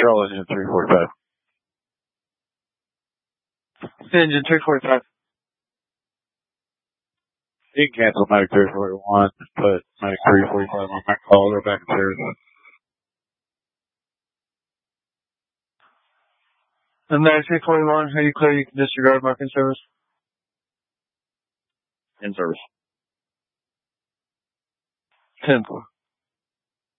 Control engine 345. Engine 345. You can cancel Medic 341, put Medic 345 on my call, go back and forth. And Medic 341, are you clear you can disregard marking service? In service. 10-4.